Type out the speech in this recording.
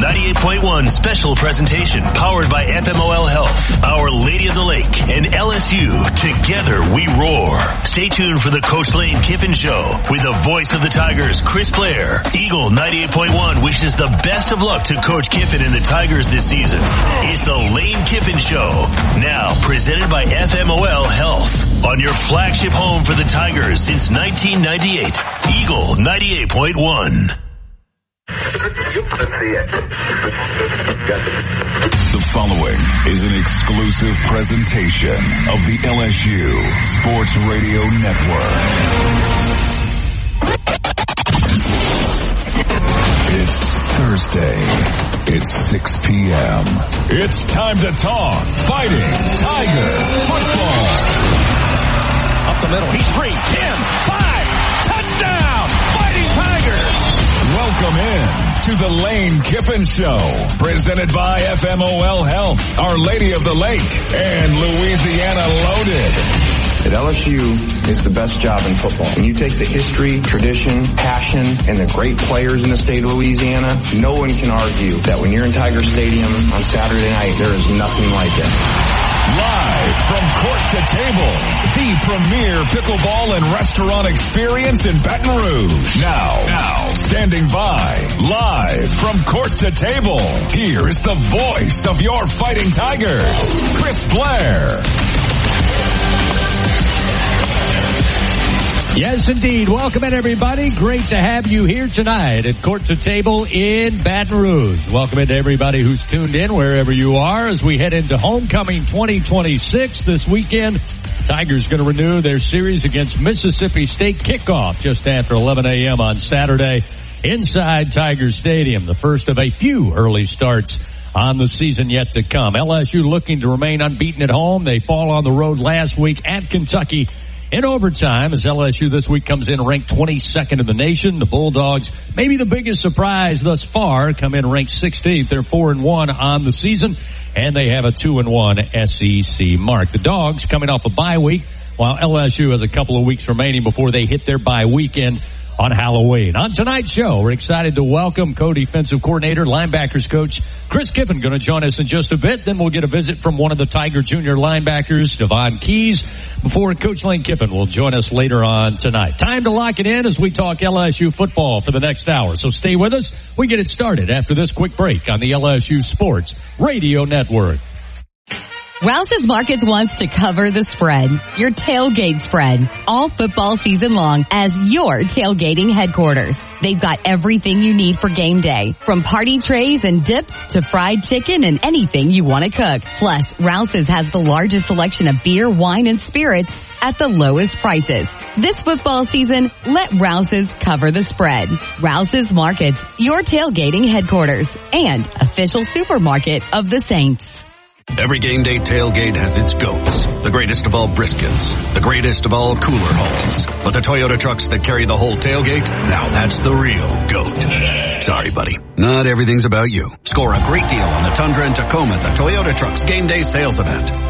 98.1 special presentation powered by FMOL Health, Our Lady of the Lake, and LSU. Together we roar. Stay tuned for the Coach Lane Kiffin Show with the voice of the Tigers, Chris Blair. Eagle 98.1 wishes the best of luck to Coach Kiffin and the Tigers this season. It's the Lane Kiffin Show, now presented by FMOL Health, on your flagship home for the Tigers since 1998. Eagle 98.1. The following is an exclusive presentation of the LSU Sports Radio Network. It's Thursday. It's 6 p.m. It's time to talk Fighting Tiger football. Up the middle. He's free. 10, 5, touchdown! Fighting Tigers! Welcome in to the Lane Kiffin Show, presented by FMOL Health, Our Lady of the Lake, and Louisiana Loaded. At LSU is the best job in football. When you take the history, tradition, passion, and the great players in the state of Louisiana, no one can argue that when you're in Tiger Stadium on Saturday night, there is nothing like it. Live from Court to Table, the premier pickleball and restaurant experience in Baton Rouge. Now, standing by, live from Court to Table, here is the voice of your Fighting Tigers, Chris Blair. Yes, indeed. Welcome in, everybody. Great to have you here tonight at Court to Table in Baton Rouge. Welcome in to everybody who's tuned in wherever you are as we head into Homecoming 2026 this weekend. Tigers going to renew their series against Mississippi State. Kickoff just after 11 a.m. on Saturday inside Tiger Stadium. The first of a few early starts on the season yet to come. LSU looking to remain unbeaten at home. They fall on the road last week at Kentucky in overtime, as LSU this week comes in ranked 22nd in the nation. The Bulldogs, maybe the biggest surprise thus far, come in ranked 16th. They're 4-1 on the season, and they have a 2-1 SEC mark. The Dogs coming off a bye week, while LSU has a couple of weeks remaining before they hit their bye weekend on Halloween. On tonight's show, we're excited to welcome co-defensive coordinator, linebackers coach Chris Kiffin, going to join us in just a bit. Then we'll get a visit from one of the Tiger junior linebackers, Devon Keys, before Coach Lane Kiffin will join us later on tonight. Time to lock it in as we talk LSU football for the next hour. So stay with us. We get it started after this quick break on the LSU Sports Radio Network. Rouse's Markets wants to cover the spread, your tailgate spread, all football season long as your tailgating headquarters. They've got everything you need for game day, from party trays and dips to fried chicken and anything you want to cook. Plus, Rouse's has the largest selection of beer, wine, and spirits at the lowest prices. This football season, let Rouse's cover the spread. Rouse's Markets, your tailgating headquarters and official supermarket of the Saints. Every game day tailgate has its goats. The greatest of all briskets. The greatest of all cooler hauls. But the Toyota trucks that carry the whole tailgate, now that's the real goat. Sorry, buddy. Not everything's about you. Score a great deal on the Tundra and Tacoma at the Toyota Trucks Game Day Sales Event.